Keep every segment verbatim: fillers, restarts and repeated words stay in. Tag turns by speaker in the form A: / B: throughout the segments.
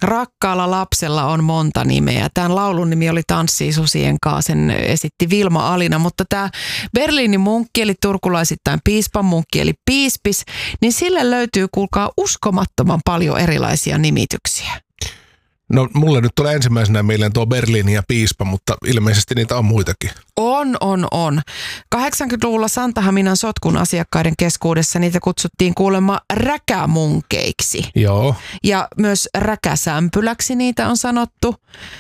A: Rakkaalla lapsella on monta nimeä. Tämän laulun nimi oli Tanssii susien kanssa, sen esitti Vilma Alina, mutta tämä Berliinin munkki eli turkulaisittain piispan munkki eli piispis, niin sille löytyy kuulkaa uskomattoman paljon erilaisia nimityksiä.
B: No mulle nyt tulee ensimmäisenä mieleen tuo Berliini ja piispa, mutta ilmeisesti niitä on muitakin.
A: On, on, on. kahdeksankymmentäluvulla Santahaminan sotkun asiakkaiden keskuudessa niitä kutsuttiin kuulemma räkämunkeiksi.
B: Joo.
A: Ja myös räkäsämpyläksi niitä on sanottu.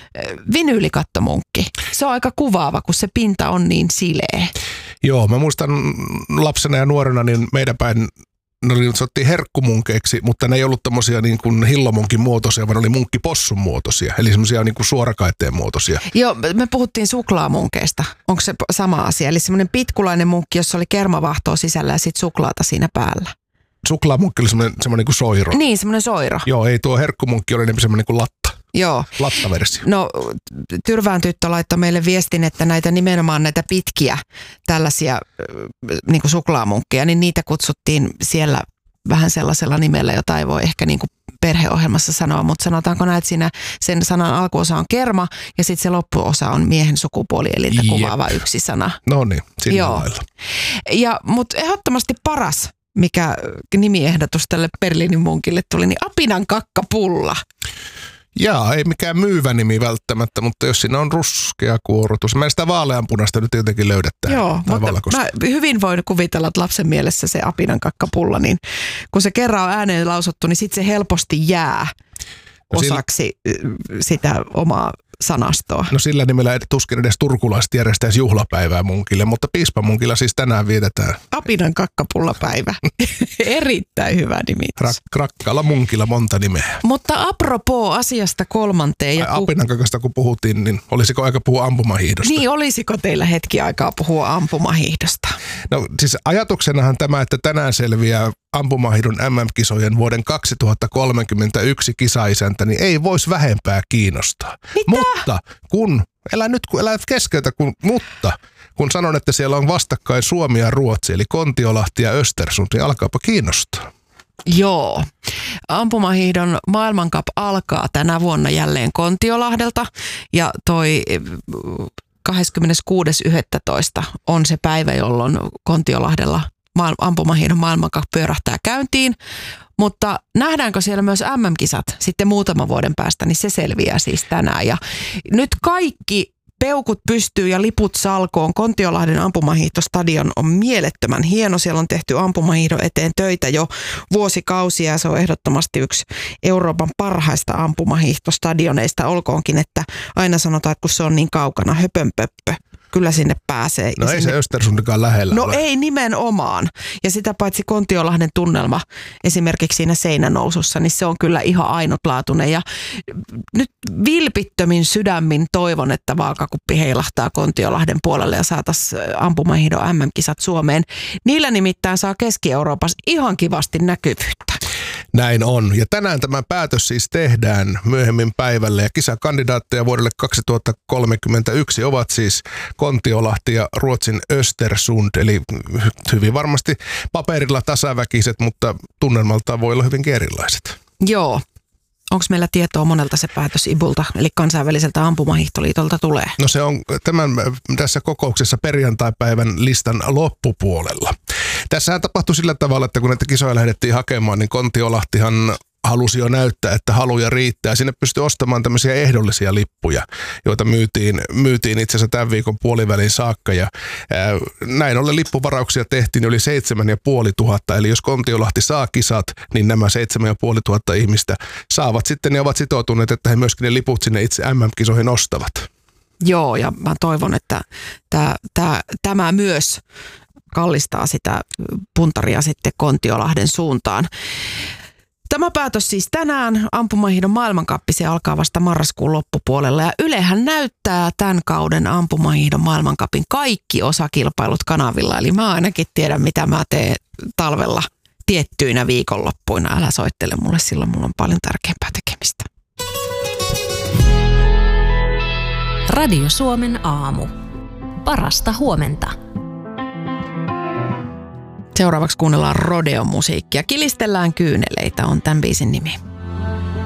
A: Vinyylikattomunkki. Se on aika kuvaava, kun se pinta on niin sileä.
B: Joo, mä muistan lapsena ja nuorena, niin meidän päin ne oli, sanottiin herkkumunkeiksi, mutta ne ei ollut tommosia niin kuin hillomunkin muotoisia, vaan ne oli munkkipossun muotoisia. Eli semmoisia niin kuin suorakaiteen muotoisia.
A: Joo, me puhuttiin suklaamunkeista. Onko se sama asia? Eli semmoinen pitkulainen munkki, jossa oli kermavahtoa sisällä ja sitten suklaata siinä päällä.
B: Suklaamunkki oli semmoinen, semmoinen niin kuin soiro.
A: Niin, semmoinen soiro.
B: Joo, ei tuo herkkumunkki oli enemmän semmoinen niin kuin latta.
A: Joo.
B: Lattaversio.
A: No Tyrvään tyttö laittoi meille viestin, että näitä nimenomaan näitä pitkiä tällaisia niin kuin suklaamunkkeja, niin niitä kutsuttiin siellä vähän sellaisella nimellä, jota ei voi ehkä niin kuin perheohjelmassa sanoa, mutta sanotaanko näin, että siinä sen sanan alkuosa on kerma ja sitten se loppuosa on miehen sukupuolielintä kuvaava yksi sana.
B: No niin, sillä Joo. lailla.
A: Ja, mutta ehdottomasti paras, mikä nimiehdotus tälle Berliinin munkille tuli, niin apinan kakkapulla.
B: Jaa, ei mikään myyvä nimi välttämättä, mutta jos siinä on ruskea kuorutus. Mä en sitä vaaleanpunasta nyt jotenkin löydä tähän.
A: Joo, mutta
B: valkoista.
A: Mä hyvin voin kuvitella, että lapsen mielessä se apinan kakkapulla, niin kun se kerran on ääneen lausuttu, niin sitten se helposti jää no osaksi sillä, sitä omaa sanastoa.
B: No sillä nimellä tuskin edes turkulaiset järjestäisi juhlapäivää munkille, mutta piispamunkilla siis tänään vietetään.
A: Apinan kakkapullapäivä. Erittäin hyvä nimi.
B: Rak- rakkaalla munkilla monta nimeä.
A: Mutta apropos asiasta kolmanteen. Ja
B: Ai, apinan kakasta kun puhuttiin, niin olisiko aika puhua ampumahiihdosta?
A: Niin, olisiko teillä hetki aikaa puhua ampumahiihdosta?
B: No siis ajatuksenahan tämä, että tänään selviää ampumahiihdon M M-kisojen vuoden kaksituhattakolmekymmentäyksi kisaisäntä, niin ei voisi vähempää kiinnostaa.
A: Mitä?
B: Mutta kun, älä nyt kun älä keskeytä, kun, mutta kun sanon, että siellä on vastakkain Suomi ja Ruotsi, eli Kontiolahti ja Östersund, niin alkaapa kiinnostaa.
A: Joo. Ampumahiihdon maailmankap alkaa tänä vuonna jälleen Kontiolahdelta ja toi kahdeskymmeneskuudes yhdestoista on se päivä, jolloin Kontiolahdella ampumahiihdon maailmankap pyörähtää käyntiin. Mutta nähdäänkö siellä myös M M-kisat sitten muutaman vuoden päästä, niin se selviää siis tänään. Ja nyt kaikki peukut pystyy ja liput salkoon. Kontiolahden ampumahiihtostadion on mielettömän hieno. Siellä on tehty ampumahiihdon eteen töitä jo vuosikausia ja se on ehdottomasti yksi Euroopan parhaista ampumahiihtostadioneista. Olkoonkin, että aina sanotaan, että kun se on niin kaukana, höpönpöppö. Kyllä sinne pääsee.
B: No ei sinne... se Östersundikaan lähellä
A: No
B: ole.
A: ei nimenomaan. Ja sitä paitsi Kontiolahden tunnelma esimerkiksi siinä seinänousussa, niin se on kyllä ihan ainutlaatuinen. Ja nyt vilpittömin sydämin toivon, että vaakakuppi heilahtaa Kontiolahden puolelle ja saataisiin ampumahiihdon M M-kisat Suomeen. Niillä nimittäin saa Keski-Euroopassa ihan kivasti näkyvyyttä.
B: Näin on. Ja tänään tämä päätös siis tehdään myöhemmin päivällä. Ja kisakandidaatteja vuodelle kaksituhattakolmekymmentäyksi ovat siis Kontiolahti ja Ruotsin Östersund. Eli hyvin varmasti paperilla tasaväkiset, mutta tunnelmaltaan voi olla hyvinkin erilaiset.
A: Joo. Onko meillä tietoa monelta se päätös I B Ulta, eli kansainväliseltä ampumahiihtoliitolta tulee?
B: No se on tämän tässä kokouksessa perjantaipäivän listan loppupuolella. Tässähän tapahtui sillä tavalla, että kun näitä kisoja lähdettiin hakemaan, niin Kontiolahtihan halusi jo näyttää, että haluja riittää. Sinne pystyi ostamaan tämmöisiä ehdollisia lippuja, joita myytiin, myytiin itse asiassa tämän viikon puolivälin saakka. Ja ää, näin ollen lippuvarauksia tehtiin yli seitsemän ja puoli tuhatta. Eli jos Kontiolahti saa kisat, niin nämä seitsemän ja puoli tuhatta ihmistä saavat sitten ja ovat sitoutuneet, että he myöskin ne liput sinne itse M M-kisoihin ostavat. Joo,
A: ja mä toivon, että tää, tää, tämä myös kallistaa sitä puntaria sitten Kontiolahden suuntaan. Tämä päätös siis tänään, ampumahiihdon maailmankappi, se alkaa vasta marraskuun loppupuolella ja Ylehän näyttää tämän kauden ampumahiihdon maailmankapin kaikki osakilpailut kanavilla. Eli mä ainakin tiedän, mitä mä teen talvella tiettyinä viikonloppuina. Älä soittele mulle, silloin mulla on paljon tärkeämpää tekemistä.
C: Radio Suomen aamu. Parasta huomenta.
A: Seuraavaksi kuunnellaan rodeo-musiikkia. Kilistellään kyyneleitä on tämän biisin nimi.